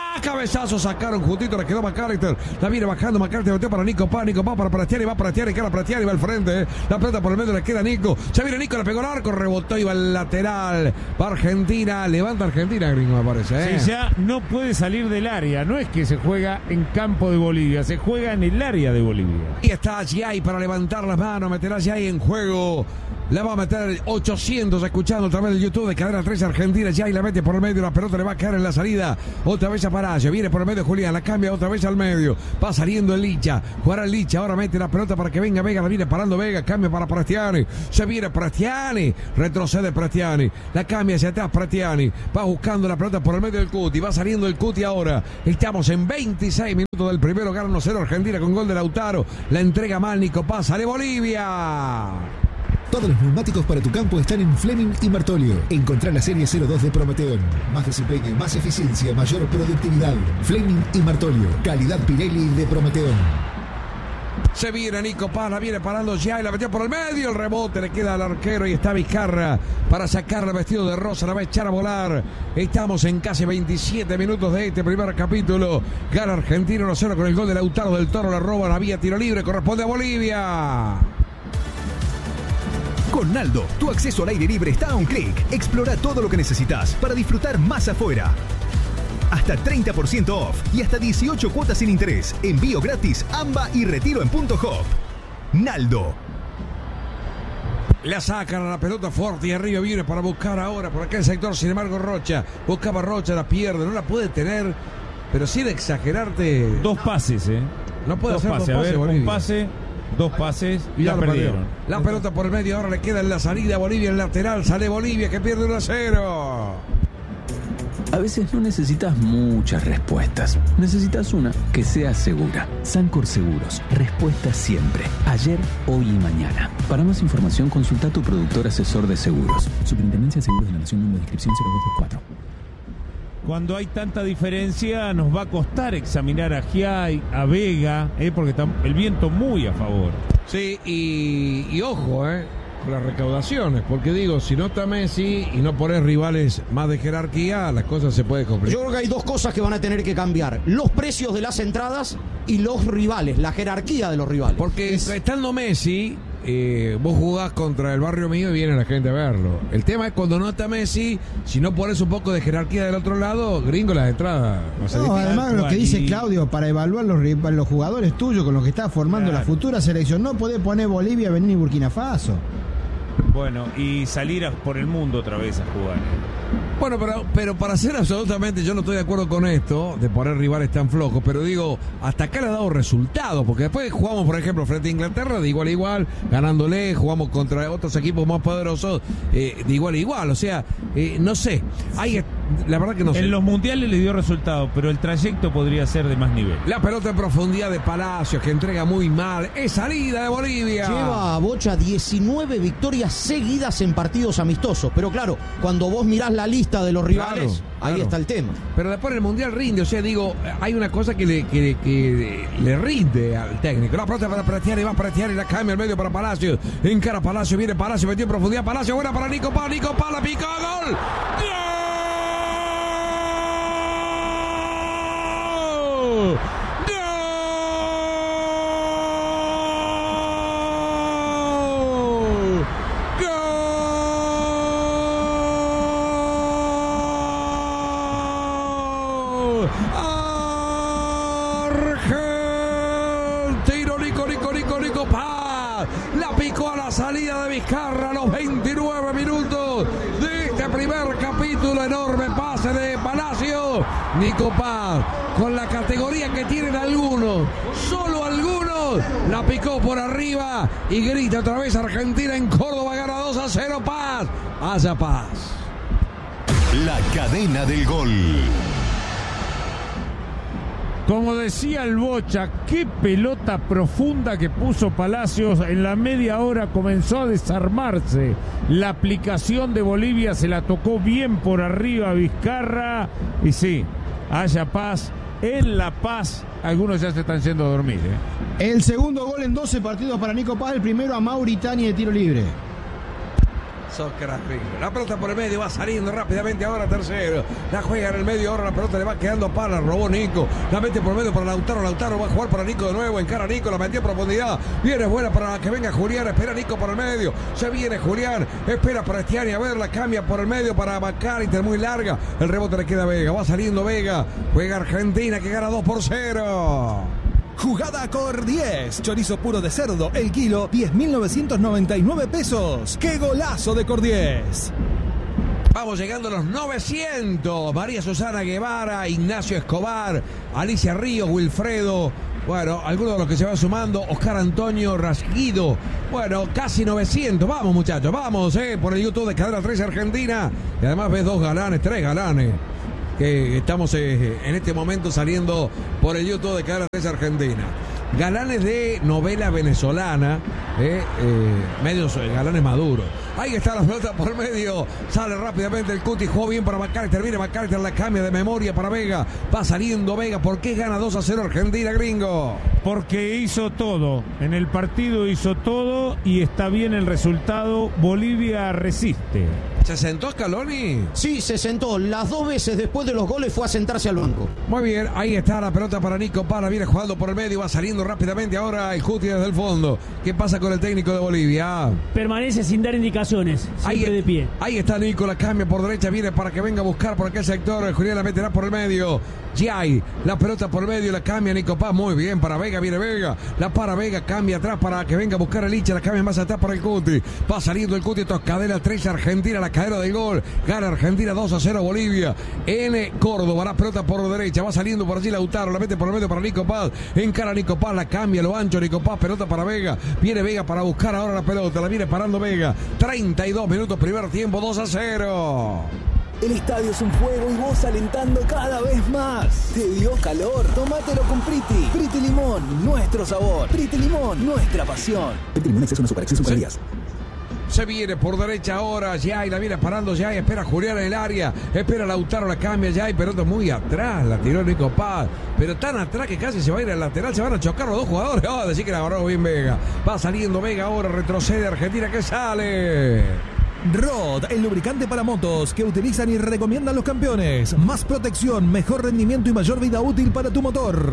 cabezazo, sacaron justito, le quedó McAllister, la viene bajando McAllister, metió para Nico Paz para Pratiani, va Pratiani, cara Pratiani, va al frente, la pelota por el medio, le queda Nico, se viene Nico, le pegó el arco, rebotó y va al lateral, va Argentina, levanta Argentina, gringo, me parece. Sí, ya no puede salir del área, no es que se juega en campo de Bolivia, se juega en el área de Bolivia. Y está Giai para levantar las manos, meterá Giai en juego. La va a meter 800 escuchando a través del YouTube de Cadena 3 Argentina. Giai la mete por el medio, la pelota le va a caer en la salida. Otra vez a Palacio, viene por el medio Julián, la cambia otra vez al medio. Va saliendo el Licha, jugará el Licha, ahora mete la pelota para que venga Vega, la viene parando Vega, cambia para Pratiani. Se viene Pratiani, retrocede Pratiani, la cambia hacia atrás Pratiani. Va buscando la pelota por el medio del Cuti, va saliendo el Cuti ahora. Estamos en 26 minutos del primero, gana 1-0 Argentina con gol de Lautaro. La entrega mal Nico Paz, sale Bolivia. Todos los neumáticos para tu campo están en Fleming y Martolio. Encontrá la serie 02 de Prometeon. Más desempeño, más eficiencia, mayor productividad. Fleming y Martolio. Calidad Pirelli de Prometeon. Se viene Nico Paz, la viene parando ya y la metió por el medio. El rebote le queda al arquero y está Vizcarra para sacarla vestido de rosa. La va a echar a volar. Estamos en casi 27 minutos de este primer capítulo. Gana Argentina 1-0 con el gol de Lautaro del Toro. La roba, la vía tiro libre. Corresponde a Bolivia. Con Naldo, tu acceso al aire libre está a un clic. Explora todo lo que necesitas para disfrutar más afuera. Hasta 30% off y hasta 18 cuotas sin interés. Envío gratis, AMBA y retiro en Punto Hop. Naldo. La sacan a la pelota fuerte y arriba viene para buscar ahora por aquel sector. Sin embargo, Rocha buscaba Rocha, la pierde, no la puede tener, pero sin exagerarte. Dos pases, No puede hacer dos pases. A ver, un pase. Dos pases y la perdieron. La pelota por el medio, ahora le queda en la salida a Bolivia, en lateral, sale Bolivia que pierde 1-0. A veces no necesitas muchas respuestas. Necesitas una que sea segura. Sancor Seguros. Respuesta siempre. Ayer, hoy y mañana. Para más información, consulta a tu productor asesor de seguros. Superintendencia de Seguros de la Nación, número de inscripción 0224. Cuando hay tanta diferencia, nos va a costar examinar a Giai, a Vega, porque está el viento muy a favor. Sí, y ojo, con las recaudaciones, porque digo, si no está Messi y no pones rivales más de jerarquía, las cosas se pueden complicar. Yo creo que hay dos cosas que van a tener que cambiar: los precios de las entradas y los rivales, la jerarquía de los rivales. Porque estando Messi, vos jugás contra el barrio mío y viene la gente a verlo. El tema es cuando no está Messi, si no pones un poco de jerarquía del otro lado, gringo, las entradas. No, además lo que dice Claudio, para evaluar los jugadores tuyos con los que está formando la futura selección, no podés poner Bolivia, Benín y Burkina Faso. Bueno, y salir por el mundo otra vez a jugar. Bueno, pero para ser absolutamente, yo no estoy de acuerdo con esto, de poner rivales tan flojos, pero digo, hasta acá le ha dado resultados, porque después jugamos, por ejemplo, frente a Inglaterra de igual a igual, ganándole, jugamos contra otros equipos más poderosos de igual a igual, o sea, no sé, la verdad que no sé. En los mundiales le dio resultados, pero el trayecto podría ser de más nivel. La pelota en profundidad de Palacios, que entrega muy mal, es salida de Bolivia. Lleva a Bocha 19 victorias seguidas en partidos amistosos, pero claro, cuando vos mirás la lista de los rivales, claro. Ahí está el tema. Pero después el mundial rinde, o sea, digo, hay una cosa que le rinde al técnico. La pelota para Pratiani, va Pratiani, la cambia al medio para Palacios, encara Palacios, viene Palacios, metió en profundidad Palacios, buena para Nico Paz, la picó, gol. ¡Gol! Nico Paz la picó a la salida de Vizcarra a los 29 minutos de este primer capítulo. Enorme pase de Palacio. Nico Paz, con la categoría que tienen algunos, solo algunos, la picó por arriba y grita otra vez Argentina en Córdoba, gana 2-0 Paz. Haya Paz. La cadena del gol. Como decía el Bocha, qué pelota profunda que puso Palacios. En la media hora comenzó a desarmarse. La aplicación de Bolivia se la tocó bien por arriba a Vizcarra. Y sí, haya Paz. En La Paz, algunos ya se están yendo a dormir. El segundo gol en 12 partidos para Nico Paz. El primero a Mauritania de tiro libre. Sos crack, Ringo. La pelota por el medio, va saliendo rápidamente ahora tercero. La juega en el medio, ahora la pelota le va quedando para, robó Nico. La mete por medio para Lautaro. Lautaro va a jugar para Nico de nuevo. Encara a Nico, la metió a profundidad. Viene buena para que venga Julián. Espera Nico por el medio. Se viene Julián. Espera para Estiani. A ver, la cambia por el medio para Macalister. Muy larga. El rebote le queda a Vega. Va saliendo Vega. Juega Argentina que gana 2-0. Jugada Cor 10. Chorizo puro de cerdo. El kilo, 10.999 pesos. ¡Qué golazo de Cor 10! Vamos llegando a los 900. María Susana Guevara, Ignacio Escobar, Alicia Ríos, Wilfredo. Bueno, algunos de los que se van sumando. Oscar Antonio Rasguido. Bueno, casi 900. Vamos, muchachos, vamos, por el YouTube de Cadena 13 Argentina. Y además ves 2 galanes, 3 galanes. Que estamos en este momento saliendo por el YouTube de Cadena 13 Argentina. Galanes de novela venezolana, medios galanes maduros. Ahí está la pelota por medio, sale rápidamente el Cuti, jugó bien para Macalister, viene Macalister, la cambia de memoria para Vega, va saliendo Vega. ¿Por qué gana 2-0 Argentina, gringo? Porque hizo todo, en el partido hizo todo y está bien el resultado. Bolivia resiste. ¿Se sentó Scaloni? Sí, se sentó. Las 2 veces después de los goles fue a sentarse al banco. Muy bien, ahí está la pelota para Nico Pala. Viene jugando por el medio, va saliendo rápidamente ahora el Cuti desde el fondo. ¿Qué pasa con el técnico de Bolivia? Permanece sin dar indicaciones, siempre de pie. Ahí está Nico, la cambia por derecha, viene para que venga a buscar por aquel sector. Julián la meterá por el medio. Giai, la pelota por el medio, la cambia Nico Paz. Muy bien, para Vega, viene Vega. La para Vega, cambia atrás para que venga a buscar el Licha. La cambia más atrás para el Cuti. Va saliendo el Cuti, cadera 3 Argentina, la cadera del gol. Gana Argentina 2-0 Bolivia en Córdoba. La pelota por derecha, va saliendo por allí Lautaro, la mete por el medio para Nico Paz. Encara Nico Paz, la cambia, lo ancho Nico Paz, pelota para Vega. Viene Vega para buscar ahora la pelota, la viene parando Vega. 32 minutos, primer tiempo, 2-0. El estadio es un juego y vos alentando cada vez más. ¿Te dio calor? Tómatelo con Priti. Priti Limón, nuestro sabor. Priti Limón, nuestra pasión. Priti Limón Exceso, una superacción con calorías. Se viene por derecha ahora, Giai, la viene parando Giai, espera Julián en el área, espera Lautaro, la cambia Giai, pelota muy atrás, la tiró Nico Paz, pero tan atrás que casi se va a ir al lateral, se van a chocar los dos jugadores. Decir que la agarró bien Vega. Va saliendo Vega ahora, retrocede Argentina, que sale. Rod, el lubricante para motos que utilizan y recomiendan los campeones. Más protección, mejor rendimiento y mayor vida útil para tu motor.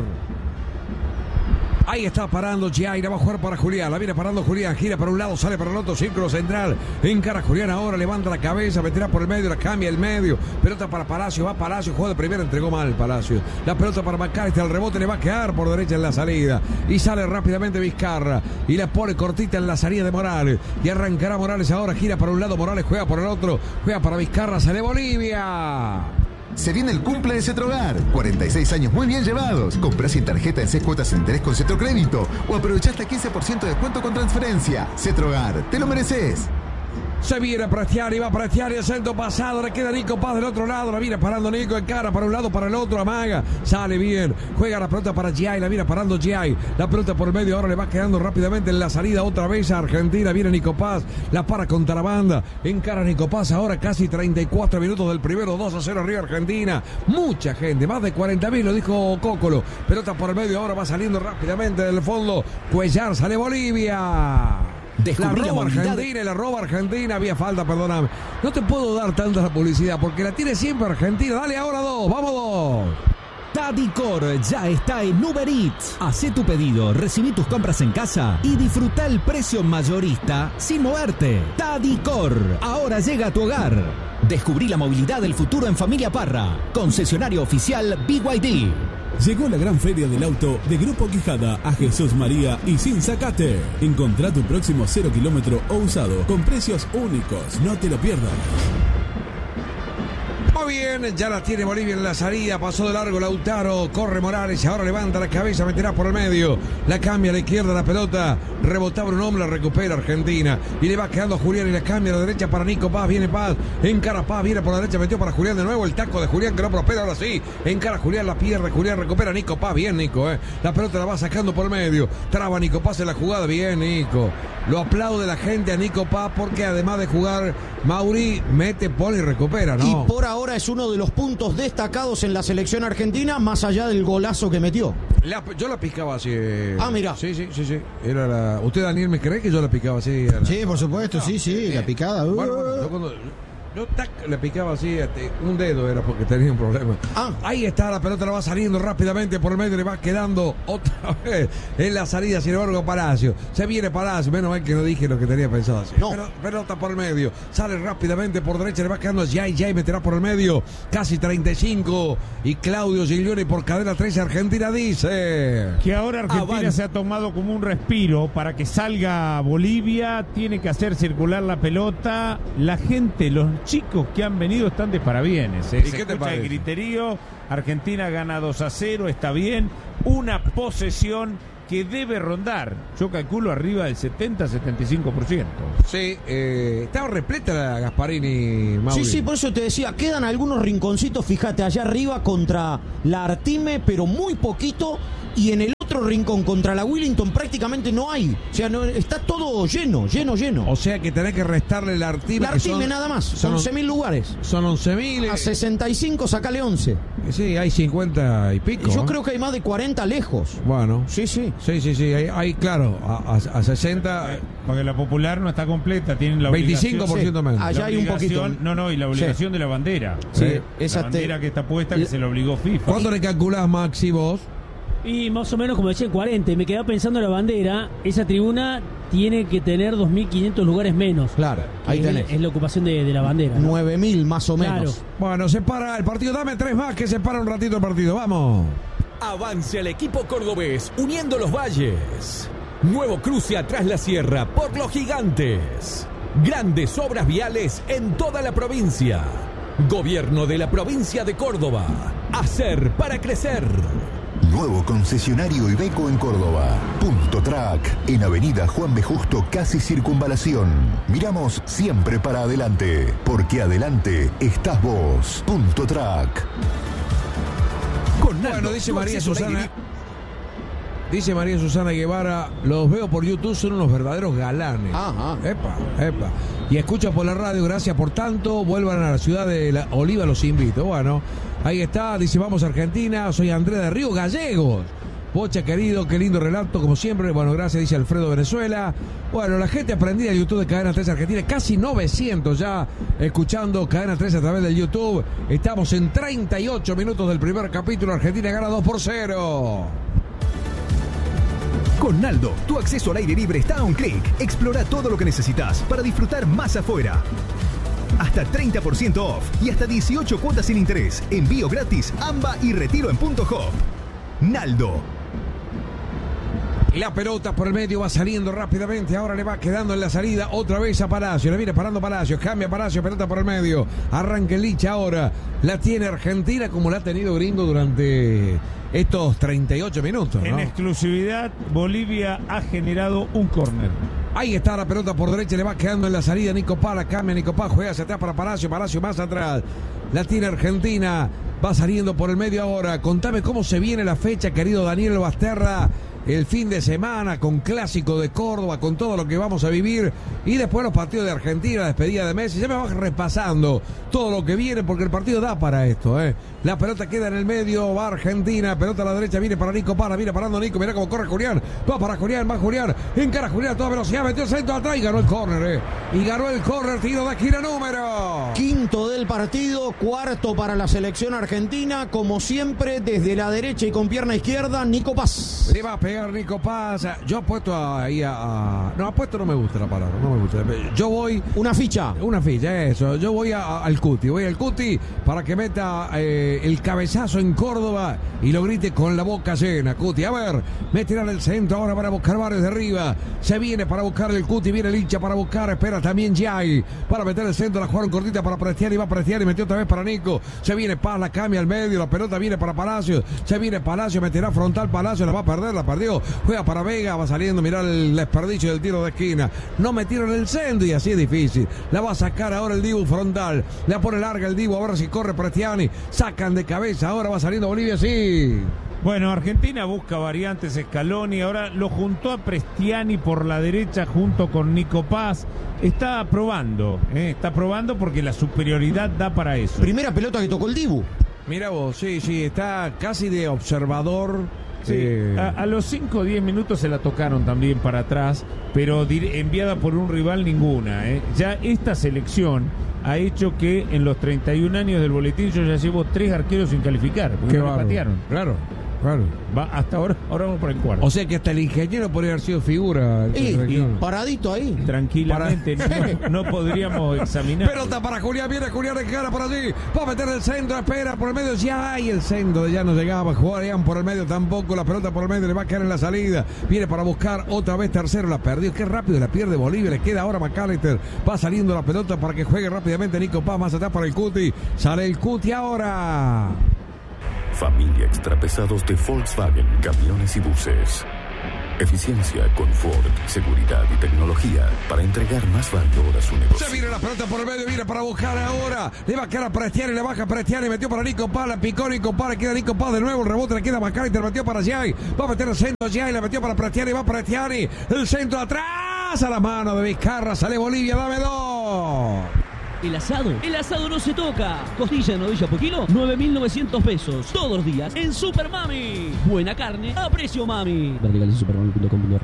Ahí está parando Giai, va a jugar para Julián, la viene parando Julián, gira para un lado, sale para el otro, círculo central, encara Julián ahora, levanta la cabeza, meterá por el medio, la cambia el medio, pelota para Palacio, va Palacio, juega de primera, entregó mal Palacio, la pelota para Macalister, el rebote le va a quedar por derecha en la salida, y sale rápidamente Vizcarra, y la pone cortita en la salida de Morales, y arrancará Morales ahora, gira para un lado, Morales juega por el otro, juega para Vizcarra, sale Bolivia. Se viene el cumple de Cetrogar. 46 años muy bien llevados. Comprá sin tarjeta en 6 cuotas sin interés con Cetrocrédito o aprovechá hasta 15% de descuento con transferencia. Cetrogar, te lo mereces. Se viene Prestiani, va Prestiani, el centro pasado, le queda Nico Paz del otro lado, la viene parando Nico, encara para un lado, para el otro, amaga, sale bien, juega la pelota para Giai, la viene parando Giai, la pelota por el medio, ahora le va quedando rápidamente en la salida otra vez a Argentina, viene Nico Paz, la para contra la banda, encara Nico Paz, ahora casi 34 minutos del primero, 2-0 arriba Argentina, mucha gente, más de 40.000, lo dijo Cócolo, pelota por el medio, ahora va saliendo rápidamente del fondo, Cuellar, sale Bolivia. La roba Argentina y la roba Argentina. Había falta, perdóname. No te puedo dar tanta la publicidad porque la tiene siempre Argentina. Dale ahora 2, vamos 2. Tadicor ya está en Uber Eats. Hacé tu pedido, recibí tus compras en casa y disfruta el precio mayorista sin moverte. Tadicor, ahora llega a tu hogar. Descubrí la movilidad del futuro en Familia Parra. Concesionario oficial BYD. Llegó la gran feria del auto de Grupo Quijada a Jesús María y Sin Zacate. Encontrá tu próximo 0 kilómetro o usado con precios únicos. No te lo pierdas. Muy bien, ya la tiene Bolivia en la salida, pasó de largo Lautaro, corre Morales, ahora levanta la cabeza, meterá por el medio, la cambia a la izquierda la pelota, rebotaba un hombre, la recupera Argentina, y le va quedando a Julián y la cambia a la derecha para Nico Paz, viene Paz, encara Paz, viene por la derecha, metió para Julián de nuevo, el taco de Julián que no prospera, ahora sí, encara Julián, la pierde, Julián recupera Nico Paz, bien Nico, la pelota la va sacando por el medio, traba Nico Paz en la jugada, bien Nico, lo aplaude la gente a Nico Paz porque además de jugar, Mauri mete, pone y recupera, ¿no? Y por ahora es uno de los puntos destacados en la selección argentina, más allá del golazo que metió. Yo la picaba así. Mira. Sí. ¿Usted, Daniel, me cree que yo la picaba así? Sí, por supuesto, sí, la picada. Bueno, yo le picaba así, un dedo era porque tenía un problema. Ahí está, la pelota la va saliendo rápidamente por el medio, le va quedando otra vez en la salida, sin embargo, Palacio. Se viene Palacio, menos mal que no dije lo que tenía pensado hacer. No. Pero pelota por el medio, sale rápidamente por derecha, le va quedando a Jay meterá por el medio, casi 35. Y Claudio Giglioni por cadena 13, Argentina dice que ahora Argentina se ha tomado como un respiro para que salga Bolivia, tiene que hacer circular la pelota, la gente, los chicos que han venido están de parabienes. ¿Y qué te parece? El griterío, Argentina gana 2-0, está bien, una posesión que debe rondar, yo calculo arriba del 70-75%. Sí, estaba repleta la Gasparini, Mauri. Sí, por eso te decía, quedan algunos rinconcitos, fíjate, allá arriba contra la Artime, pero muy poquito, y en el otro rincón contra la Willington prácticamente no hay. O sea, está todo lleno. O sea que tenés que restarle la Artime. La Artime nada más, son 11.000 lugares. Son 11.000. A 65 sacale 11. Sí, hay 50 y pico. Yo creo que hay más de 40 lejos. Bueno. Sí. Hay claro, a 60. Porque la popular no está completa, tienen la 25% menos. Allá hay un poquito. No, y la obligación de la bandera. Sí, la bandera que está puesta, que se le obligó FIFA. ¿Cuánto le calculás, Maxi, vos? Y más o menos como decía, 40. Y me quedaba pensando en la bandera. Esa tribuna tiene que tener 2.500 lugares menos. Claro, ahí tenés. Es la ocupación de la bandera, ¿no? 9.000 más o menos. Claro. Bueno, se para el partido. Dame 3 más que se para un ratito el partido. Vamos. Avance el equipo cordobés, uniendo los valles. Nuevo cruce atrás la sierra por los gigantes. Grandes obras viales en toda la provincia. Gobierno de la provincia de Córdoba. Hacer para crecer. Nuevo concesionario Iveco en Córdoba. Punto Track, en Avenida Juan B. Justo, casi Circunvalación. Miramos siempre para adelante, porque adelante estás vos. Punto Track. Bueno, dice María Susana Guevara, los veo por YouTube, son unos verdaderos galanes. Epa. Y escucha por la radio, gracias por tanto. Vuelvan a la ciudad de La Oliva, los invito. Bueno, ahí está, dice, vamos a Argentina. Soy Andrea de Río Gallegos. Bocha, querido, qué lindo relato, como siempre. Bueno, gracias, dice Alfredo Venezuela. Bueno, la gente aprendida en YouTube de Cadena 13 Argentina, casi 900 ya escuchando Cadena 13 a través del YouTube. Estamos en 38 minutos del primer capítulo. Argentina gana 2-0. Con Naldo, tu acceso al aire libre está a un clic. Explora todo lo que necesitas para disfrutar más afuera. Hasta 30% off y hasta 18 cuotas sin interés. Envío gratis, AMBA y retiro en Punto Hop. Naldo. La pelota por el medio va saliendo rápidamente. Ahora le va quedando en la salida otra vez a Palacio. Le viene parando Palacio. Cambia Palacio. Pelota por el medio. Arranca el Licha ahora. La tiene Argentina como la ha tenido Gringo durante estos 38 minutos, ¿no? En exclusividad, Bolivia ha generado un córner. Ahí está la pelota por derecha. Le va quedando en la salida Nico Paz. La cambia Nico Paz. Juega hacia atrás para Palacio. Palacio más atrás. La tiene Argentina. Va saliendo por el medio ahora. Contame cómo se viene la fecha, querido Daniel Basterra. El fin de semana con Clásico de Córdoba, con todo lo que vamos a vivir. Y después los partidos de Argentina, la despedida de Messi. Ya me vas repasando todo lo que viene porque el partido da para esto, ¿eh? La pelota queda en el medio, va Argentina. Pelota a la derecha, viene para Nico Para, viene parando Nico. Mira cómo corre Julián. Va para Julián, va Julián. Encara Julián a toda velocidad, metió el centro atrás y ganó el córner, Y ganó el córner, tiro de esquina número. Quinto del partido, cuarto para la selección argentina. Como siempre, desde la derecha y con pierna izquierda, Nico Paz. Le va a pegar Nico Paz. Yo apuesto ahí a... No, apuesto no me gusta la palabra, no me gusta. Yo voy... Una ficha, eso. Yo voy al Cuti. Voy al Cuti para que meta el cabezazo en Córdoba y lo grite con la boca llena. Cuti, a ver, meterá en el centro ahora para buscar Barrios de arriba. Se viene para buscar el Cuti, viene el hincha para buscar, espera también Jai para meter el centro, la jugaron cortita para Prestiani, va Prestiani, metió otra vez para Nico. Se viene Paz, la cambia al medio, la pelota viene para Palacio. Se viene Palacio, meterá frontal Palacio, la va a perder, la perdió. Juega para Vega, va saliendo, mirá el desperdicio del tiro de esquina. No metieron el centro y así es difícil. La va a sacar ahora el Dibu frontal. La pone larga el Dibu, a ver si corre Prestiani. Sacan de cabeza, ahora va saliendo Bolivia, sí. Bueno, Argentina busca variantes. Scaloni ahora lo juntó a Prestiani por la derecha junto con Nico Paz. Está probando porque la superioridad da para eso. Primera pelota que tocó el Dibu. Mira vos, sí, está casi de observador. Sí, a los 5 o 10 minutos se la tocaron también para atrás, pero enviada por un rival ninguna. Ya esta selección ha hecho que en los 31 años del boletín yo ya llevo 3 arqueros sin calificar, porque no patearon. Claro. Hasta ahora vamos por el cuarto. O sea que hasta el ingeniero podría haber sido figura. Y paradito ahí. Tranquilamente, no podríamos examinar. Pelota para Julián, viene Julián en cara por allí. Va a meter el centro, espera por el medio. Ya hay el centro, ya no llegaba. Jugarían por el medio tampoco. La pelota por el medio le va a caer en la salida. Viene para buscar otra vez tercero. La perdió. Qué rápido la pierde Bolivia. Le queda ahora McAllister. Va saliendo la pelota para que juegue rápidamente Nico Paz. Más atrás para el Cuti. Sale el Cuti ahora. Familia Extrapesados de Volkswagen, camiones y buses. Eficiencia, confort, seguridad y tecnología para entregar más valor a su negocio. Se viene la pelota por el medio, viene para buscar ahora. Le va a quedar a Prestiani, le baja Prestiani, metió para Nico Paz, la picó Nico Paz, le queda Nico Paz de nuevo, el rebote le queda a McAllister, metió para Jay. Va a meter el centro Jay, le metió para Prestiani, va Prestiani. El centro atrás, a la mano de Vizcarra, sale Bolivia, dame 2. El asado no se toca. Costilla novilla por kilo, 9.900 pesos. Todos los días en Super Mami. Buena carne a precio mami. Verticales en supermami.com.ar.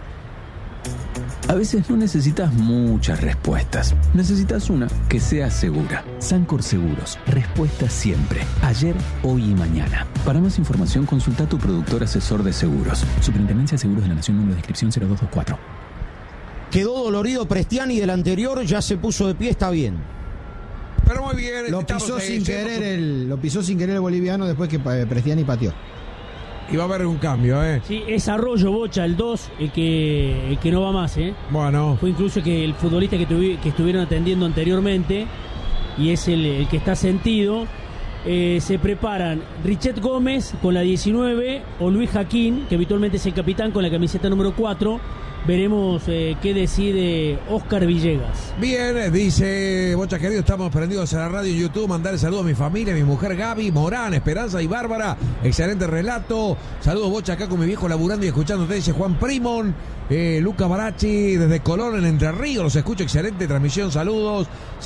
A veces no necesitas muchas respuestas. Necesitas una que sea segura. Sancor Seguros. Respuesta siempre. Ayer, hoy y mañana. Para más información, consulta a tu productor asesor de seguros. Superintendencia de Seguros de la Nación, número de inscripción 0224. Quedó dolorido Prestiani del anterior, ya se puso de pie, está bien. Pero muy bien. Lo pisó sin querer el boliviano después que Prestiani pateó. Y va a haber un cambio, Sí, es Arroyo Bocha, el 2, el que no va más, Bueno. Fue incluso que el futbolista que estuvieron atendiendo anteriormente, y es el que está sentido. Se preparan Richet Gómez con la 19 o Luis Jaquín, que habitualmente es el capitán, con la camiseta número 4. Veremos qué decide Oscar Villegas. Bien, dice Bocha querido, estamos prendidos a la radio y YouTube. Mandarle saludos a mi familia, a mi mujer Gaby, Morán, Esperanza y Bárbara. Excelente relato. Saludos Bocha acá con mi viejo laburando y escuchándote, dice Juan Primon. Lucas Barachi desde Colón en Entre Ríos, los escucho, excelente transmisión, saludos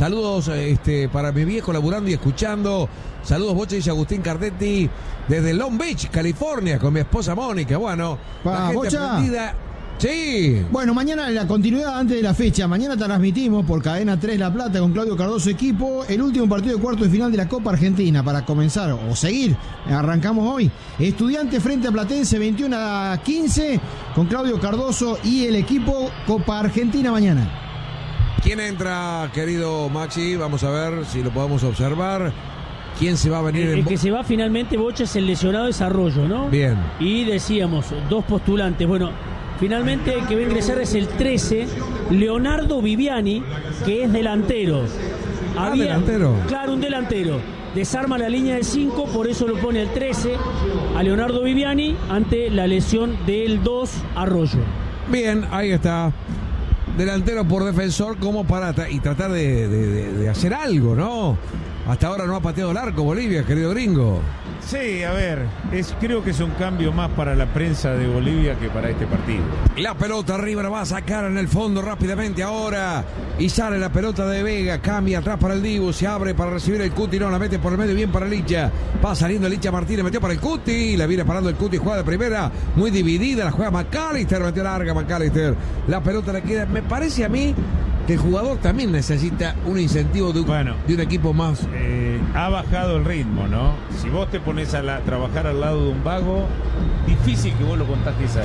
para mi viejo laburando y escuchando. Saludos Bocha, dice Agustín Cardetti desde Long Beach, California, con mi esposa Mónica. Bueno, la gente Bocha. aprendida. Sí. Bueno, mañana la continuidad antes de la fecha. Mañana transmitimos por Cadena 3 La Plata con Claudio Cardoso equipo el último partido de cuarto de final de la Copa Argentina para comenzar o seguir. Arrancamos hoy. Estudiantes frente a Platense 21-15 con Claudio Cardoso y el equipo Copa Argentina mañana. ¿Quién entra, querido Maxi? Vamos a ver si lo podemos observar. ¿Quién se va a venir? El que se va finalmente, Bocha, es el lesionado Desarrollo, ¿no? Bien. Y decíamos, 2 postulantes. Bueno, finalmente el que va a ingresar es el 13, Leonardo Viviani, que es delantero. ¿Delantero? Claro, un delantero. Desarma la línea del 5, por eso lo pone el 13 a Leonardo Viviani ante la lesión del 2, Arroyo. Bien, ahí está. Delantero por defensor como para tratar de hacer algo, ¿no? Hasta ahora no ha pateado el arco Bolivia, querido gringo. Sí, a ver, creo que es un cambio más para la prensa de Bolivia que para este partido. La pelota arriba la va a sacar en el fondo rápidamente ahora. Y sale la pelota de Vega, cambia atrás para el Dibu, se abre para recibir el Cuti, no, la mete por el medio, bien para Licha. Va saliendo Licha Martínez, metió para el Cuti, la viene parando el Cuti, juega de primera, muy dividida, la juega McAllister, metió larga McAllister. La pelota le queda, me parece a mí que el jugador también necesita un incentivo de un equipo más. Ha bajado el ritmo, ¿no? Si vos te pones a trabajar al lado de un vago, difícil que vos lo contagies a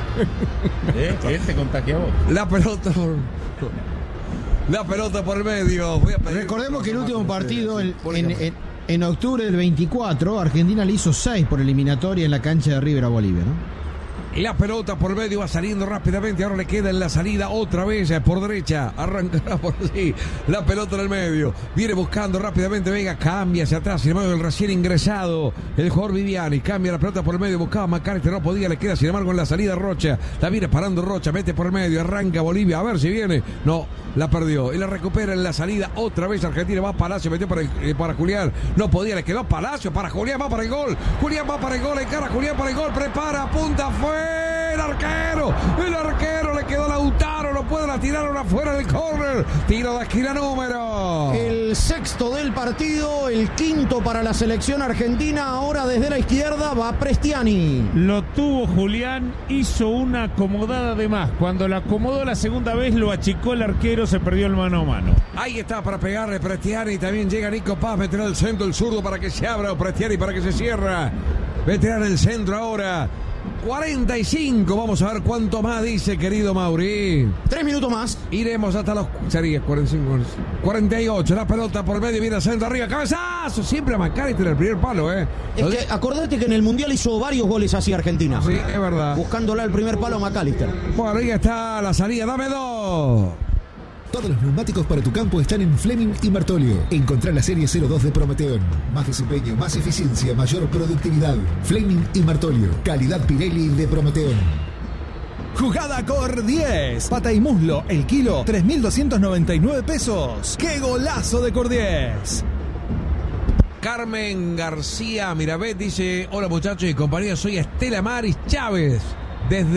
él. Él te contagia a vos. La pelota por el medio. Recordemos que el último partido en octubre del 24, Argentina le hizo 6 por eliminatoria en la cancha de River a Bolivia, ¿no? La pelota por medio va saliendo rápidamente. Ahora le queda en la salida otra vez por derecha. Arrancará por sí. La pelota en el medio. Viene buscando rápidamente Vega. Cambia hacia atrás. Sin embargo, el recién ingresado, el jugador Viviani. Cambia la pelota por el medio. Buscaba McAllister. No podía. Le queda sin embargo en la salida Rocha. La viene parando Rocha. Mete por el medio. Arranca Bolivia. A ver si viene. No. La perdió. Y la recupera en la salida. Otra vez Argentina. Va a Palacio. Metió para Julián. No podía. Le quedó a Palacio. Para Julián. Va para el gol. Julián va para el gol. Encara Julián para el gol. Prepara. Punta. Fue. El arquero le quedó a Lautaro, no puede la a tirar una fuera del córner. Tiro de esquina número. El sexto del partido, el quinto para la selección argentina. Ahora desde la izquierda va Prestiani. Lo tuvo Julián, hizo una acomodada de más. Cuando la acomodó la segunda vez, lo achicó el arquero, se perdió el mano a mano. Ahí está para pegarle Prestiani. También llega Nico Paz, meterá el centro, el zurdo para que se abra, o Prestiani para que se cierra. Meterá en el centro ahora. 45, vamos a ver cuánto más dice, querido Mauri. 3 minutos más. Iremos hasta los... Sería 45, 48, la pelota por medio, viene al centro, arriba, cabezazo. Siempre a McAllister en el primer palo, Es que acordate que en el Mundial hizo varios goles así Argentina. Sí, es verdad. Buscándola el primer palo a McAllister. Bueno, ahí está la salida, dame 2. Todos los neumáticos para tu campo están en Fleming y Martolio. Encontrá la serie 02 de Prometeón. Más desempeño, más eficiencia, mayor productividad. Fleming y Martolio. Calidad Pirelli de Prometeón. Jugada Cor 10. Pata y muslo, el kilo, 3.299 pesos. ¡Qué golazo de Cor 10! Carmen García Mirabet dice: hola muchachos y compañía, soy Estela Maris Chávez. Desde